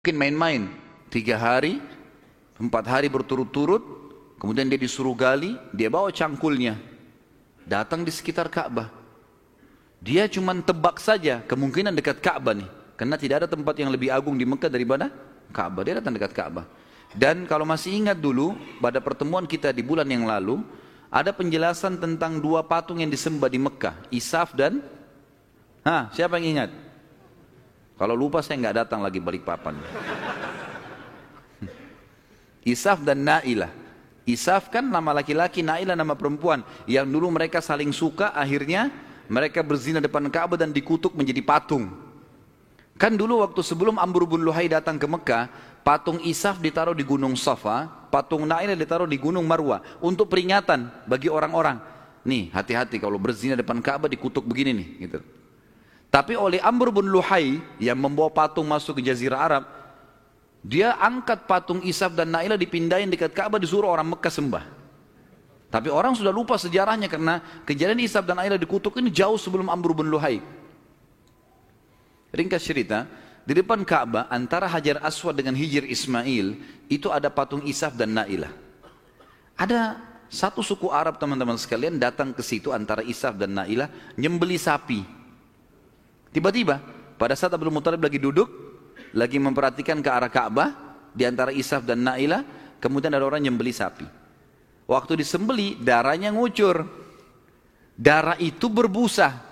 Mungkin main-main 3 hari, 4 hari berturut-turut, kemudian dia disuruh gali, dia bawa cangkulnya, datang di sekitar Ka'bah. Dia cuma tebak saja kemungkinan dekat Ka'bah nih, karena tidak ada tempat yang lebih agung di Mekah daripada Ka'bah. Dia datang dekat Ka'bah. Dan kalau masih ingat dulu, pada pertemuan kita di bulan yang lalu, ada penjelasan tentang 2 patung yang disembah di Mekah, Isaf dan siapa yang ingat? Kalau lupa saya nggak datang lagi Balikpapan. Isaf dan Nailah. Isaf kan nama laki-laki, Nailah nama perempuan. Yang dulu mereka saling suka, akhirnya mereka berzina depan Ka'bah dan dikutuk menjadi patung. Kan dulu waktu sebelum Amr bin Luhai datang ke Mekah, patung Isaf ditaruh di Gunung Safa, patung Nailah ditaruh di Gunung Marwah. Untuk peringatan bagi orang-orang. Nih, hati-hati kalau berzina depan Ka'bah dikutuk begini nih. Gitu. Tapi oleh Amr bin Luhai yang membawa patung masuk ke Jazirah Arab, dia angkat patung Isaf dan Nailah dipindahin dekat Ka'bah, disuruh orang Mekah sembah. Tapi orang sudah lupa sejarahnya karena kejadian Isaf dan Nailah dikutuk ini jauh sebelum Amr bin Luhai. Ringkas cerita, di depan Ka'bah antara Hajar Aswad dengan Hijr Ismail itu ada patung Isaf dan Nailah. Ada satu suku Arab teman-teman sekalian datang ke situ antara Isaf dan Nailah nyembeli sapi. Tiba-tiba pada saat Abdul Muttalib lagi duduk, lagi memperhatikan ke arah Ka'bah di antara Isaf dan Nailah, kemudian ada orang nyembeli sapi. Waktu disembeli, darahnya ngucur. Darah itu berbusa.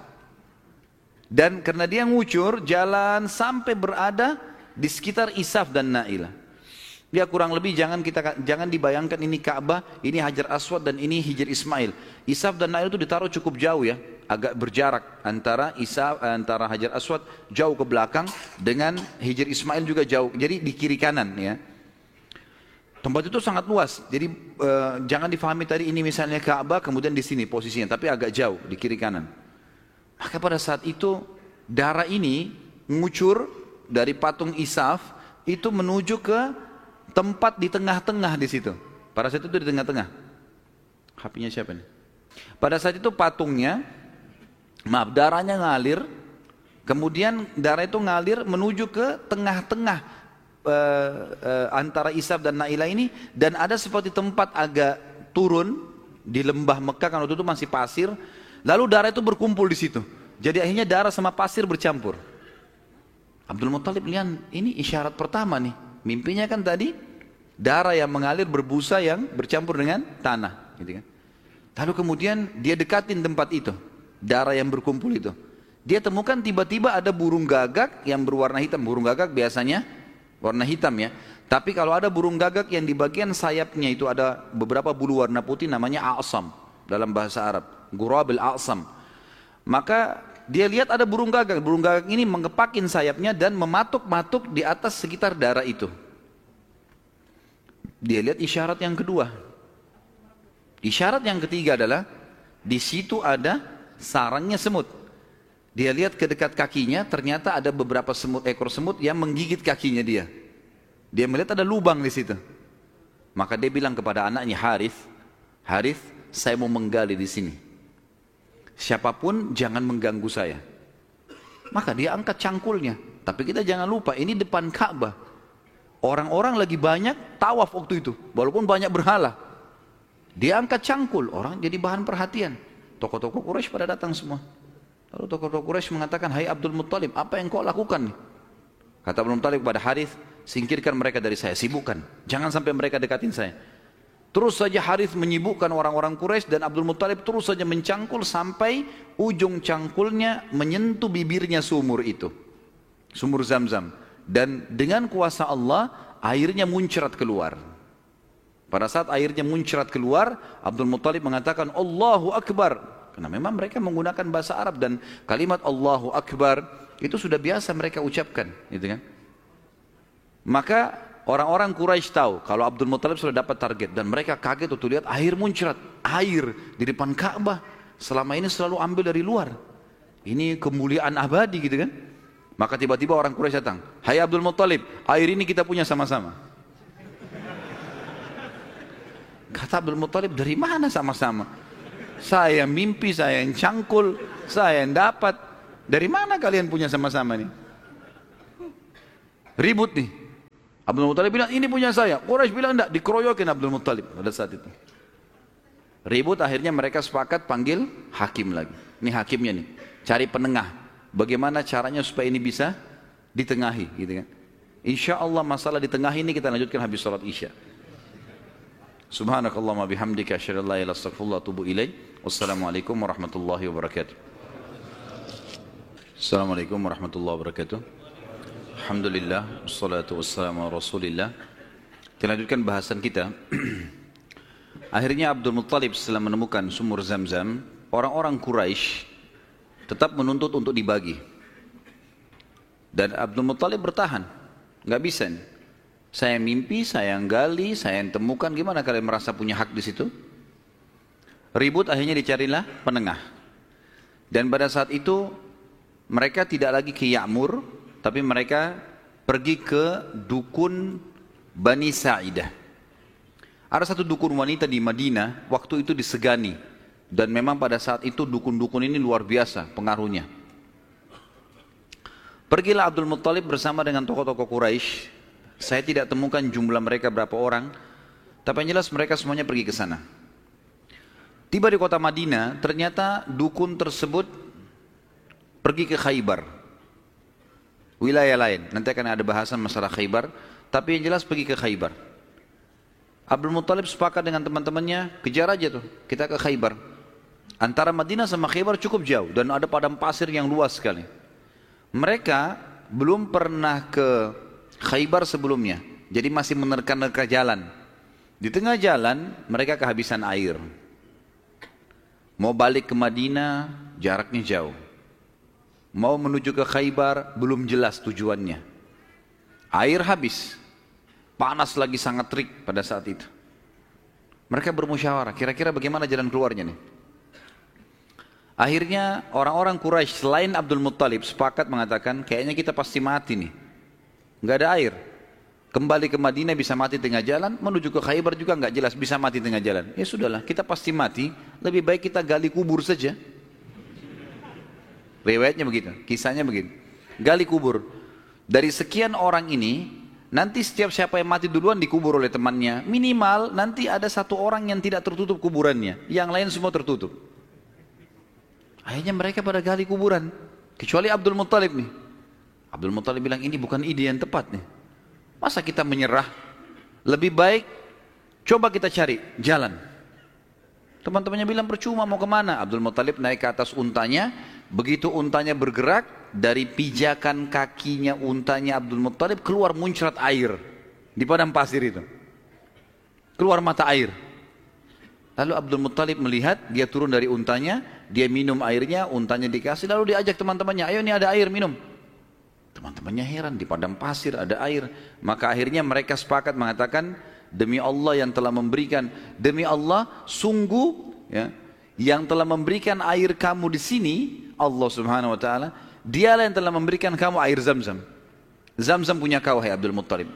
Dan karena dia ngucur, jalan sampai berada di sekitar Isaf dan Nailah. Dia kurang lebih jangan dibayangkan ini Ka'bah, ini Hajar Aswad dan ini Hijr Ismail. Isaf dan Nailah itu ditaruh cukup jauh ya, agak berjarak antara Hajar Aswad jauh ke belakang dengan Hijr Ismail juga jauh. Jadi di kiri kanan ya. Tempat itu sangat luas. Jadi jangan difahami tadi ini misalnya Ka'bah kemudian di sini posisinya, tapi agak jauh di kiri kanan. Maka pada saat itu darah ini mengucur dari patung Isaf itu menuju ke tempat di tengah-tengah di situ. Pada saat itu di tengah-tengah. HP-nya siapa nih? Pada saat itu patungnya, darahnya ngalir, kemudian darah itu ngalir menuju ke tengah-tengah antara Isaf dan Nailah ini, dan ada seperti tempat agak turun di lembah Mekah, kan waktu itu masih pasir, lalu darah itu berkumpul di situ. Jadi akhirnya darah sama pasir bercampur. Abdul Muttalib lihat ini isyarat pertama nih. Mimpinya kan tadi darah yang mengalir berbusa yang bercampur dengan tanah, gitu kan. Lalu kemudian dia dekatin tempat itu, darah yang berkumpul itu. Dia temukan tiba-tiba ada burung gagak yang berwarna hitam. Burung gagak biasanya warna hitam ya. Tapi kalau ada burung gagak yang di bagian sayapnya itu ada beberapa bulu warna putih, namanya a'sam dalam bahasa Arab, Ghurabil a'sam. Maka dia lihat ada burung gagak. Burung gagak ini mengepakin sayapnya dan mematuk-matuk di atas sekitar darah itu. Dia lihat isyarat yang kedua. Isyarat yang ketiga adalah di situ ada sarangnya semut. Dia lihat ke dekat kakinya, ternyata ada beberapa ekor semut yang menggigit kakinya dia. Dia melihat ada lubang di situ. Maka dia bilang kepada anaknya Harith, saya mau menggali di sini. Siapapun jangan mengganggu saya. Maka dia angkat cangkulnya. Tapi kita jangan lupa ini depan Ka'bah. Orang-orang lagi banyak tawaf waktu itu. Walaupun banyak berhala. Dia angkat cangkul. Orang jadi bahan perhatian. Tokoh-tokoh Quraisy pada datang semua. Lalu tokoh-tokoh Quraisy mengatakan, hai Abdul Muttalib, apa yang kau lakukan? Kata Abdul Muttalib kepada Harith, singkirkan mereka dari saya, sibukkan. Jangan sampai mereka dekatin saya. Terus saja Harith menyibukkan orang-orang Quraisy dan Abdul Muttalib terus saja mencangkul sampai ujung cangkulnya menyentuh bibirnya sumur itu. Sumur Zamzam. Dan dengan kuasa Allah airnya muncrat keluar. Pada saat airnya muncrat keluar, Abdul Muttalib mengatakan Allahu Akbar. Karena memang mereka menggunakan bahasa Arab dan kalimat Allahu Akbar itu sudah biasa mereka ucapkan, gitu kan? Maka orang-orang Quraisy tahu kalau Abdul Muttalib sudah dapat target dan mereka kaget waktu lihat air muncrat, air di depan Ka'bah. Selama ini selalu ambil dari luar. Ini kemuliaan abadi, gitu kan? Maka tiba-tiba orang Quraisy datang, hai Abdul Muttalib, air ini kita punya sama-sama. Kata Abdul Muttalib, dari mana sama-sama? Saya mimpi, saya yang cangkul, saya yang dapat. Dari mana kalian punya sama-sama nih? Ribut nih. Abdul Muttalib bilang, ini punya saya. Quraisy bilang enggak, dikeroyokin Abdul Muttalib pada saat itu. Ribut, akhirnya mereka sepakat panggil hakim lagi. Ini hakimnya nih, cari penengah. Bagaimana caranya supaya ini bisa ditengahi, gitu kan? Insya Allah masalah ditengahi ini kita lanjutkan habis salat Isya. Subhanakallahumma bihamdika asyhadu an la ilaha illa anta astaghfiruka wa atubu ilaik. Wassalamualaikum warahmatullahi wabarakatuh. Assalamualaikum warahmatullahi wabarakatuh. Alhamdulillah, wassalatu wassalamu ala rasulillah. Kita lanjutkan bahasan kita. Akhirnya Abdul Muttalib setelah menemukan sumur Zam-Zam, orang-orang Quraisy tetap menuntut untuk dibagi. Dan Abdul Muttalib bertahan, nggak bisa nih. Saya mimpi, saya yang gali, saya yang temukan, gimana kalian merasa punya hak di situ? Ribut, akhirnya dicarilah penengah. Dan pada saat itu mereka tidak lagi ke Ya'mur, tapi mereka pergi ke dukun Bani Sa'idah. Ada satu dukun wanita di Madinah, waktu itu disegani. Dan memang pada saat itu dukun-dukun ini luar biasa pengaruhnya. Pergilah Abdul Muttalib bersama dengan tokoh-tokoh Quraisy. Saya tidak temukan jumlah mereka berapa orang, tapi yang jelas mereka semuanya pergi ke sana. Tiba di kota Madinah, ternyata dukun tersebut pergi ke Khaybar, wilayah lain. Nanti akan ada bahasan masalah Khaybar, tapi yang jelas pergi ke Khaybar. Abdul Muttalib sepakat dengan teman-temannya, kejar aja tuh, kita ke Khaybar. Antara Madinah sama Khaybar cukup jauh dan ada padang pasir yang luas sekali. Mereka belum pernah ke Khaybar sebelumnya, jadi masih menerka-nerka jalan. Di tengah jalan mereka kehabisan air. Mau balik ke Madinah, jaraknya jauh. Mau menuju ke Khaybar, belum jelas tujuannya. Air habis, panas lagi sangat terik pada saat itu. Mereka bermusyawarah, kira-kira bagaimana jalan keluarnya nih. Akhirnya orang-orang Quraisy selain Abdul Muttalib sepakat mengatakan, kayaknya kita pasti mati nih. Nggak ada air. Kembali ke Madinah bisa mati tengah jalan, menuju ke Khaybar juga nggak jelas bisa mati tengah jalan. Ya sudahlah, kita pasti mati, lebih baik kita gali kubur saja. Riwayatnya begitu, kisahnya begitu. Gali kubur. Dari sekian orang ini, nanti setiap siapa yang mati duluan dikubur oleh temannya. Minimal nanti ada satu orang yang tidak tertutup kuburannya, yang lain semua tertutup. Akhirnya mereka pada gali kuburan, kecuali Abdul Muttalib nih. Abdul Muttalib bilang, ini bukan ide yang tepat nih. Masa kita menyerah? Lebih baik coba kita cari jalan. Teman-temannya bilang, percuma, mau kemana? Abdul Muttalib naik ke atas untanya. Begitu untanya bergerak, dari pijakan kakinya untanya Abdul Muttalib keluar muncrat air di padang pasir itu. Keluar mata air. Lalu Abdul Muttalib melihat, dia turun dari untanya, dia minum airnya, untanya dikasih, lalu diajak teman-temannya, ayo nih ada air, minum. Teman-temannya heran, di padang pasir ada air. Maka akhirnya mereka sepakat mengatakan, demi Allah yang telah memberikan, demi Allah sungguh ya, yang telah memberikan air kamu di sini, Allah Subhanahu wa taala, dialah yang telah memberikan kamu air Zam-Zam. Zam-Zam punya kau, hai Abdul Muttalib.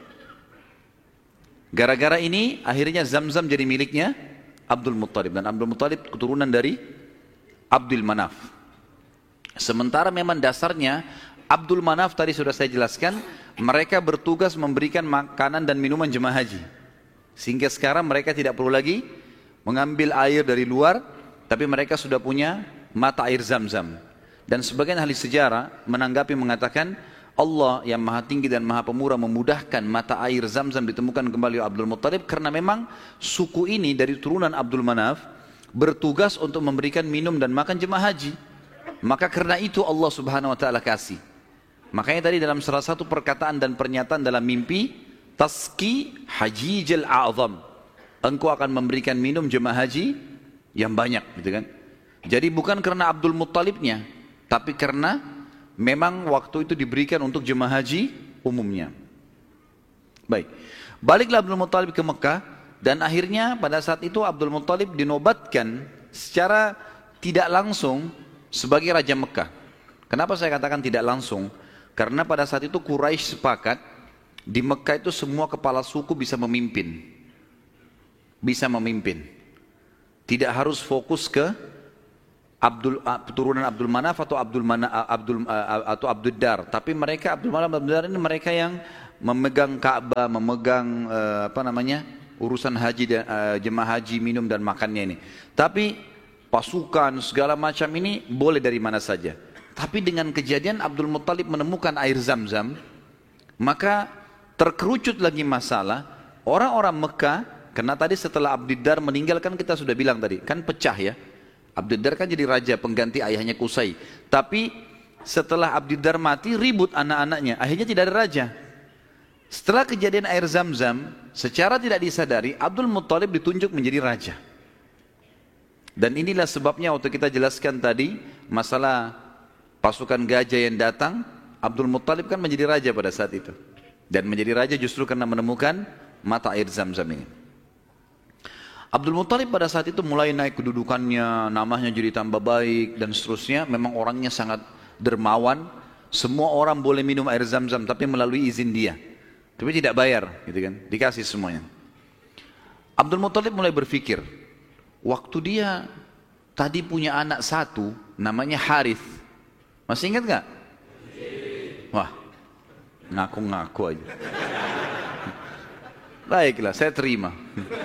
Gara-gara ini akhirnya Zam-Zam jadi miliknya Abdul Muttalib, dan Abdul Muttalib keturunan dari Abdul Manaf. Sementara memang dasarnya Abdul Manaf tadi sudah saya jelaskan, mereka bertugas memberikan makanan dan minuman jemaah haji. Sehingga sekarang mereka tidak perlu lagi mengambil air dari luar, tapi mereka sudah punya mata air Zam-Zam. Dan sebagian ahli sejarah menanggapi mengatakan, Allah yang maha tinggi dan maha pemurah memudahkan mata air Zam-Zam ditemukan kembali oleh Abdul Muttalib, karena memang suku ini dari turunan Abdul Manaf bertugas untuk memberikan minum dan makan jemaah haji. Maka karena itu Allah Subhanahu wa taala kasih. Makanya tadi dalam salah satu perkataan dan pernyataan dalam mimpi, Taski hajijal a'zam, engkau akan memberikan minum jemaah haji yang banyak, gitu kan. Jadi bukan karena Abdul Muttalibnya, tapi karena memang waktu itu diberikan untuk jemaah haji umumnya. Baik, baliklah Abdul Muttalib ke Mekah, dan akhirnya pada saat itu Abdul Muttalib dinobatkan secara tidak langsung sebagai Raja Mekah. Kenapa saya katakan tidak langsung? Karena pada saat itu Quraisy sepakat, di Mekah itu semua kepala suku bisa memimpin. Bisa memimpin. Tidak harus fokus ke turunan Abdul Manaf atau Abdul Dar. Tapi mereka Abdul Manaf dan Abdul Dar ini mereka yang memegang Ka'bah, memegang urusan haji dan jemaah haji, minum dan makannya ini. Tapi pasukan segala macam ini boleh dari mana saja. Tapi dengan kejadian Abdul Muttalib menemukan air Zam-Zam, maka terkerucut lagi masalah. Orang-orang Mekah, karena tadi setelah Abdiddar meninggal kan kita sudah bilang tadi, kan pecah ya. Abdiddar kan jadi raja pengganti ayahnya Qusay. Tapi setelah Abdiddar mati ribut anak-anaknya, akhirnya tidak ada raja. Setelah kejadian air Zam-Zam, secara tidak disadari Abdul Muttalib ditunjuk menjadi raja. Dan inilah sebabnya waktu kita jelaskan tadi masalah pasukan gajah yang datang, Abdul Muttalib kan menjadi raja pada saat itu. Dan menjadi raja justru karena menemukan mata air Zam-Zam ini. Abdul Muttalib pada saat itu mulai naik kedudukannya, namanya jadi tambah baik dan seterusnya. Memang orangnya sangat dermawan. Semua orang boleh minum air Zam-Zam tapi melalui izin dia. Tapi tidak bayar, gitu kan? Dikasih semuanya. Abdul Muttalib mulai berpikir, waktu dia tadi punya anak satu, namanya Harith. Masih ingat nggak? Wah, ngaku-ngaku aja. Baiklah, saya terima.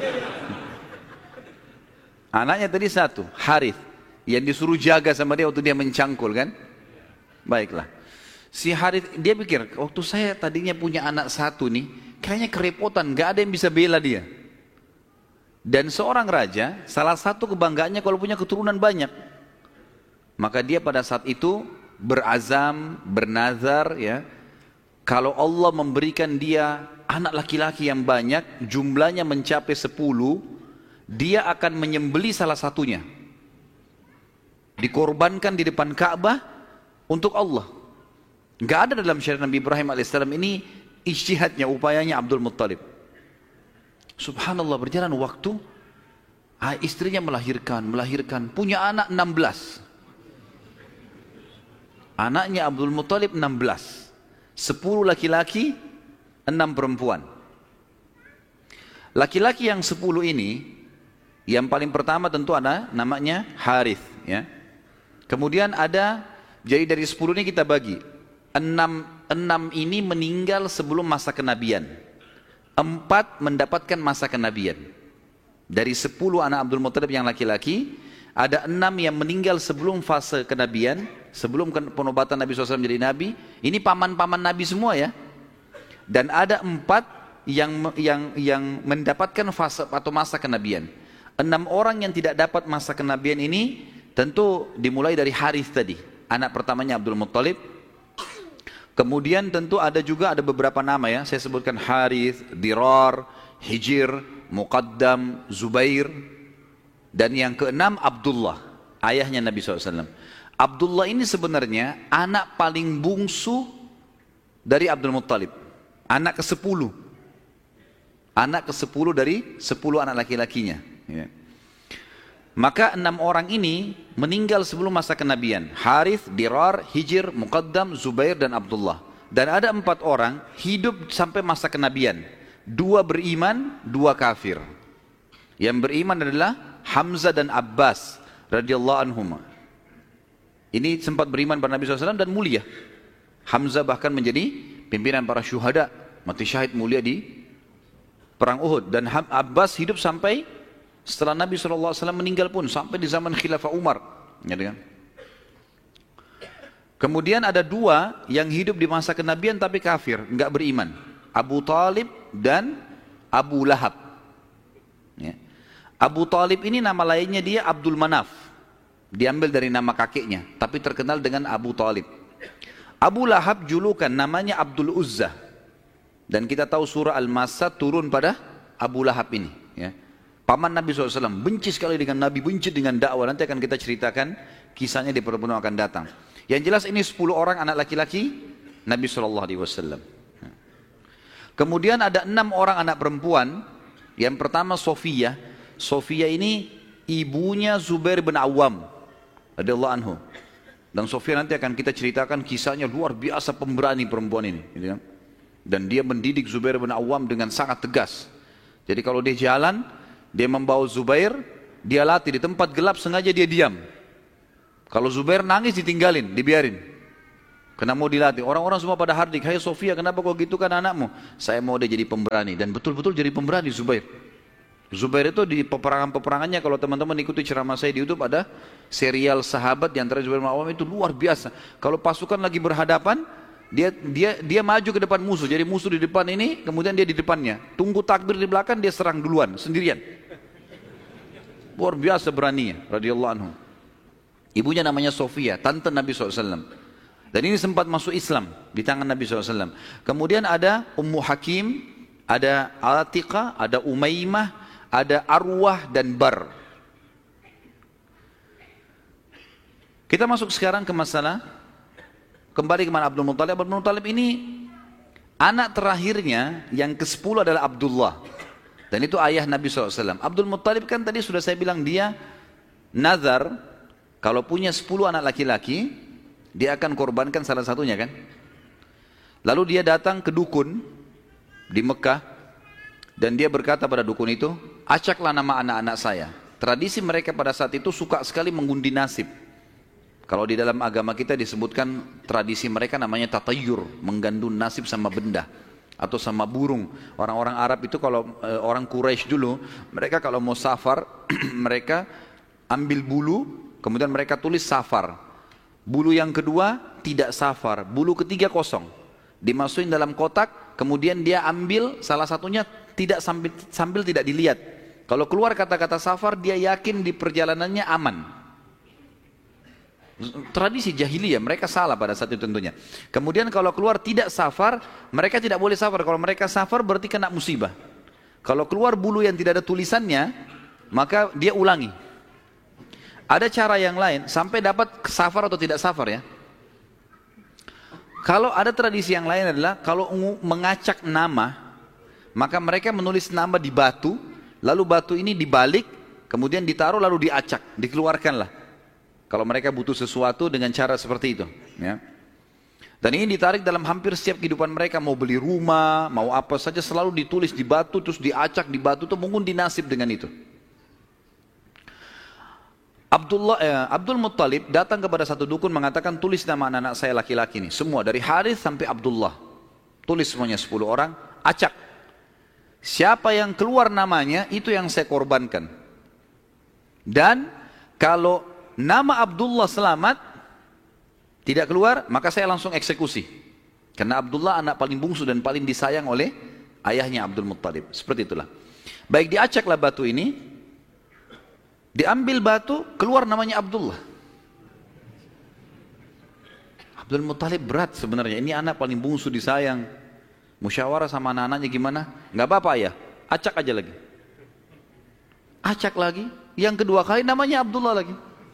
Anaknya tadi satu, Harith, yang disuruh jaga sama dia waktu dia mencangkul kan? Baiklah. Si Harith, dia pikir, waktu saya tadinya punya anak satu nih, kayaknya kerepotan, gak ada yang bisa bela dia. Dan seorang raja, salah satu kebanggaannya kalau punya keturunan banyak. Maka dia pada saat itu berazam, bernazar ya, kalau Allah memberikan dia anak laki-laki yang banyak, jumlahnya mencapai 10, dia akan menyembeli salah satunya. Dikorbankan di depan Ka'bah untuk Allah. Enggak ada dalam syariat Nabi Ibrahim alaihissalam ini ijtihadnya, upayanya Abdul Muttalib. Subhanallah, berjalan waktu, istrinya melahirkan, punya anak 16. Anaknya Abdul Muttalib 16. 10 laki-laki, 6 perempuan. Laki-laki yang 10 ini, yang paling pertama tentu ada namanya Harith ya. Kemudian ada, jadi dari 10 ini kita bagi 6 ini meninggal sebelum masa kenabian, 4 mendapatkan masa kenabian. Dari 10 anak Abdul Muttalib yang laki-laki, ada 6 yang meninggal sebelum fase kenabian, sebelum penobatan Nabi SAW menjadi Nabi. Ini paman-paman Nabi semua ya. Dan ada 4 yang mendapatkan fase atau masa kenabian. 6 orang yang tidak dapat masa kenabian ini tentu dimulai dari Harith tadi, anak pertamanya Abdul Muttalib. Kemudian tentu ada beberapa nama ya, saya sebutkan Harith, Dirar, Hijir, Muqaddam, Zubair. Dan yang keenam Abdullah, ayahnya Nabi SAW. Abdullah ini sebenarnya anak paling bungsu dari Abdul Muttalib, anak ke-10. Anak ke-10 dari 10 anak laki-lakinya ya. Maka 6 orang ini meninggal sebelum masa kenabian. Harith, Dirar, Hijir, Muqaddam, Zubair dan Abdullah. Dan ada 4 orang hidup sampai masa kenabian. 2 beriman, 2 kafir. Yang beriman adalah Hamzah dan Abbas radhiyallahu anhuma. Ini sempat beriman pada Nabi SAW dan mulia. Hamzah bahkan menjadi pimpinan para syuhada, mati syahid mulia di perang Uhud. Dan Abbas hidup sampai setelah Nabi SAW meninggal pun, sampai di zaman Khilafah Umar. Kemudian ada 2 yang hidup di masa kenabian tapi kafir, enggak beriman. Abu Talib dan Abu Lahab. Ya. Abu Talib ini nama lainnya dia Abdul Manaf. Diambil dari nama kakeknya, tapi terkenal dengan Abu Talib. Abu Lahab julukan namanya Abdul Uzza. Dan kita tahu surah Al-Masad turun pada Abu Lahab ini. Ya. Paman Nabi SAW, benci sekali dengan Nabi, benci dengan dakwah. Nanti akan kita ceritakan kisahnya di pertemuan akan datang. Yang jelas ini 10 orang anak laki-laki Nabi SAW. Kemudian ada 6 orang anak perempuan. Yang pertama Sofiyah. Sofiyah ini ibunya Zubair bin Awam radhiyallahu anhu. Dan Sofiyah nanti akan kita ceritakan kisahnya, luar biasa pemberani perempuan ini. Dan dia mendidik Zubair bin Awam dengan sangat tegas. Jadi kalau dia jalan, dia membawa Zubair, dia latih di tempat gelap, sengaja dia diam. Kalau Zubair nangis ditinggalin, dibiarin. Karena mau dilatih. Orang-orang semua pada hardik, hai Sofia, kenapa kau gitu kan anakmu? Saya mau dia jadi pemberani. Dan betul-betul jadi pemberani Zubair. Zubair itu di peperangan-peperangannya, kalau teman-teman ikuti ceramah saya di YouTube, ada serial sahabat di antara Zubair bin Awam itu luar biasa. Kalau pasukan lagi berhadapan, dia maju ke depan musuh. Jadi musuh di depan ini, kemudian dia di depannya. Tunggu takbir di belakang, dia serang duluan, sendirian. Luar biasa beraninya, radhiyallahu anhu. Ibunya namanya Sofia, tante Nabi SAW. Dan ini sempat masuk Islam di tangan Nabi SAW. Kemudian ada Ummu Hakim, ada Atiqah, ada Umaymah, ada Arwah dan Bar. Kita masuk sekarang ke masalah, kembali ke mana Abdul Muttalib. Abdul Muttalib ini anak terakhirnya yang ke-10 adalah Abdullah. Dan itu ayah Nabi SAW. Abdul Muttalib kan tadi sudah saya bilang dia nazar, kalau punya 10 anak laki-laki, dia akan korbankan salah satunya kan. Lalu dia datang ke dukun di Mekah dan dia berkata pada dukun itu, acaklah nama anak-anak saya. Tradisi mereka pada saat itu suka sekali mengundi nasib. Kalau di dalam agama kita disebutkan tradisi mereka namanya tatayur, menggandun nasib sama benda atau sama burung. Orang-orang Arab itu kalau orang Quraisy dulu, mereka kalau mau safar mereka ambil bulu, kemudian mereka tulis safar. Bulu yang kedua tidak safar, bulu ketiga kosong. Dimasukin dalam kotak, kemudian dia ambil salah satunya tidak sambil tidak dilihat. Kalau keluar kata-kata safar, dia yakin di perjalanannya aman. Tradisi jahiliyah, mereka salah pada saat itu tentunya. Kemudian kalau keluar tidak safar, mereka tidak boleh safar. Kalau mereka safar berarti kena musibah. Kalau keluar bulu yang tidak ada tulisannya, maka dia ulangi. Ada cara yang lain sampai dapat safar atau tidak safar ya. Kalau ada tradisi yang lain adalah kalau mengacak nama, maka mereka menulis nama di batu, lalu batu ini dibalik, kemudian ditaruh lalu diacak, dikeluarkanlah. Kalau mereka butuh sesuatu dengan cara seperti itu. Ya. Dan ini ditarik dalam hampir setiap kehidupan mereka, mau beli rumah, mau apa saja selalu ditulis di batu, terus diacak di batu itu mengundi nasib dengan itu. Abdul Muttalib datang kepada satu dukun mengatakan tulis nama anak-anak saya laki-laki ini. Semua dari Harith sampai Abdullah. Tulis semuanya 10 orang, acak. Siapa yang keluar namanya itu yang saya korbankan. Dan kalau nama Abdullah selamat tidak keluar, maka saya langsung eksekusi. Karena Abdullah anak paling bungsu dan paling disayang oleh ayahnya Abdul Muttalib. Seperti itulah. Baik diacaklah batu ini. Diambil batu, keluar namanya Abdullah. Abdul Muttalib berat sebenarnya. Ini anak paling bungsu disayang. Musyawarah sama anak-anaknya gimana? Nggak apa-apa ya, acak aja lagi. Acak lagi. Yang kedua kali namanya Abdullah lagi.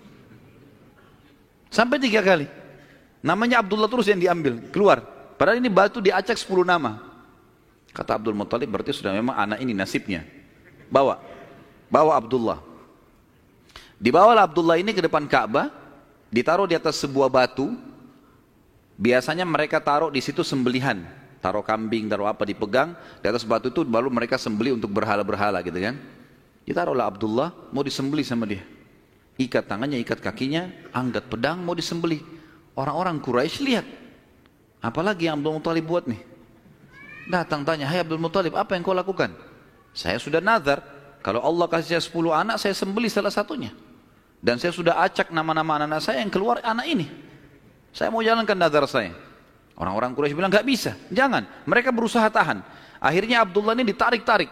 Sampai 3 kali. Namanya Abdullah terus yang diambil, keluar. Padahal ini batu diacak 10 nama. Kata Abdul Muttalib berarti sudah memang anak ini nasibnya. Bawa Abdullah. Dibawalah Abdullah ini ke depan Ka'bah, ditaruh di atas sebuah batu. Biasanya mereka taruh di situ sembelihan, taruh kambing, taruh apa dipegang di atas batu itu, baru mereka sembelih untuk berhala-berhala gitu kan. Ditaruhlah Abdullah, mau disembelih sama dia. Ikat tangannya, ikat kakinya, angkat pedang, mau disembelih. Orang-orang Quraisy lihat, apalagi yang Abdul Muttalib buat nih. Datang tanya, hai Abdul Muttalib, apa yang kau lakukan? Saya sudah nazar, kalau Allah kasih saya 10 anak, saya sembelih salah satunya. Dan saya sudah acak nama-nama anak-anak saya yang keluar anak ini. Saya mau jalankan nazar saya. Orang-orang Quraisy bilang, gak bisa, jangan. Mereka berusaha tahan. Akhirnya Abdullah ini ditarik-tarik.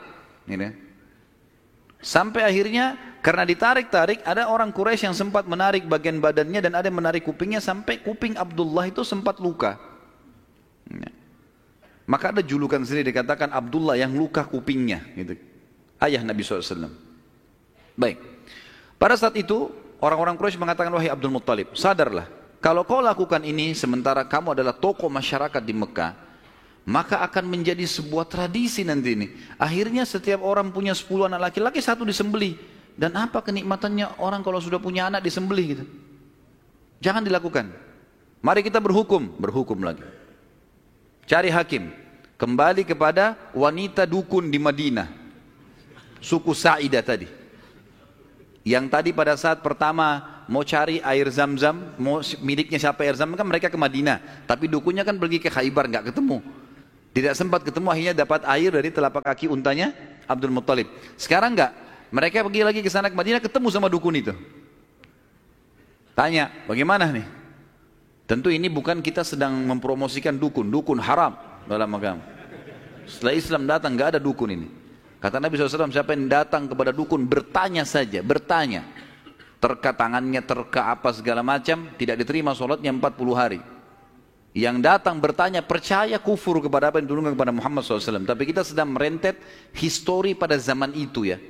Sampai akhirnya, karena ditarik-tarik, ada orang Quraisy yang sempat menarik bagian badannya dan ada yang menarik kupingnya, sampai kuping Abdullah itu sempat luka. Maka ada julukan sendiri dikatakan Abdullah yang luka kupingnya. Gitu. Ayah Nabi SAW. Baik. Pada saat itu, orang-orang Quraisy mengatakan, wahai Abdul Muttalib, sadarlah, kalau kau lakukan ini sementara kamu adalah tokoh masyarakat di Mekah, maka akan menjadi sebuah tradisi nanti ini. Akhirnya setiap orang punya 10 anak laki-laki, 1 disembelih. Dan apa kenikmatannya orang kalau sudah punya anak disembelih gitu. Jangan dilakukan. Mari kita berhukum lagi. Cari hakim. Kembali kepada wanita dukun di Madinah. Suku Sa'idah tadi. Yang tadi pada saat pertama mau cari air Zam-Zam, mau miliknya siapa air Zam-Zam kan mereka ke Madinah. Tapi dukunnya kan pergi ke Khaybar, nggak ketemu. Tidak sempat ketemu, akhirnya dapat air dari telapak kaki untanya Abdul Muttalib. Sekarang nggak, mereka pergi lagi ke sana ke Madinah, ketemu sama dukun itu. Tanya, bagaimana nih? Tentu ini bukan kita sedang mempromosikan dukun, dukun haram dalam agama. Setelah Islam datang nggak ada dukun ini. Kata Nabi SAW, siapa yang datang kepada dukun bertanya saja, bertanya. Terka tangannya, terka apa segala macam, tidak diterima sholatnya 40 hari. Yang datang bertanya, percaya kufur kepada apa yang diturunkan kepada Muhammad SAW. Tapi kita sedang merentet histori pada zaman itu ya.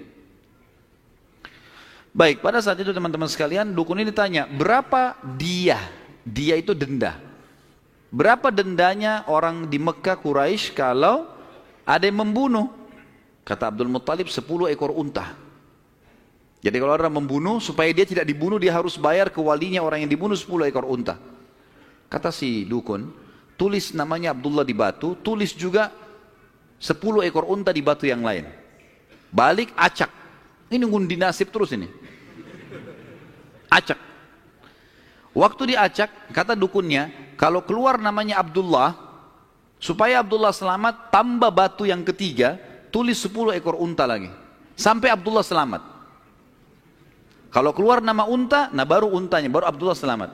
Baik, pada saat itu teman-teman sekalian, dukun ini tanya, berapa dia? Dia itu denda. Berapa dendanya orang di Mekah Quraisy kalau ada yang membunuh? Kata Abdul Muttalib 10 ekor unta. Jadi kalau orang membunuh, supaya dia tidak dibunuh, dia harus bayar ke walinya orang yang dibunuh 10 ekor unta. Kata si dukun, tulis namanya Abdullah di batu, tulis juga 10 ekor unta di batu yang lain. Balik, acak. Ini ngundi nasib terus ini. Acak. Waktu diacak, kata dukunnya, kalau keluar namanya Abdullah, supaya Abdullah selamat, tambah batu yang ketiga, tulis 10 ekor unta lagi. Sampai Abdullah selamat. Kalau keluar nama unta, nah baru untanya, baru Abdullah selamat.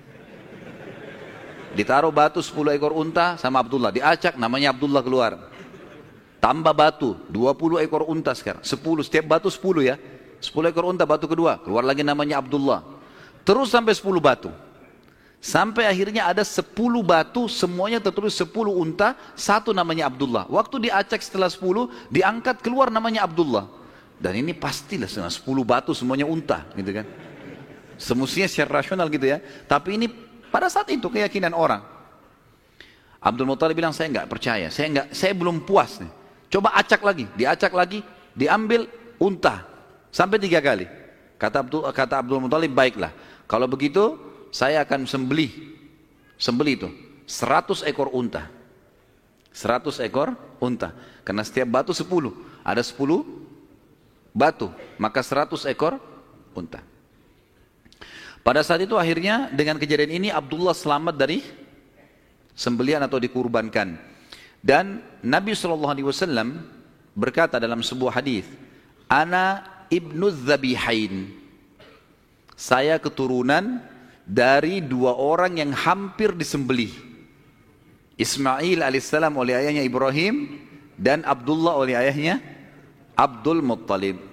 Ditaruh batu 10 ekor unta sama Abdullah. Diacak, namanya Abdullah keluar. Tambah batu, 20 ekor unta sekarang. 10, setiap batu 10 ya. 10 ekor unta, batu kedua. Keluar lagi namanya Abdullah. Terus sampai 10 batu. Sampai akhirnya ada 10 batu, semuanya tertulis 10 unta, satu namanya Abdullah. Waktu diacak setelah 10, diangkat keluar namanya Abdullah. Dan ini pastilah 10 batu semuanya unta, gitu kan. Semestinya secara rasional gitu ya. Tapi ini pada saat itu keyakinan orang. Abdul Muttalib bilang, saya nggak percaya, saya belum puas nih. Coba acak lagi, diacak lagi, diambil unta sampai 3 kali. Kata Abdul Muttalib, baiklah. Kalau begitu saya akan sembelih itu 100 ekor unta. 100 ekor unta. Karena setiap batu 10, ada 10 batu, maka 100 ekor unta. Pada saat itu akhirnya dengan kejadian ini Abdullah selamat dari sembelihan atau dikurbankan. Dan Nabi SAW berkata dalam sebuah hadis, Ana ibnu Zabihain. Saya keturunan dari 2 orang yang hampir disembelih. Ismail alaihissalam oleh ayahnya Ibrahim dan Abdullah oleh ayahnya Abdul Muttalib.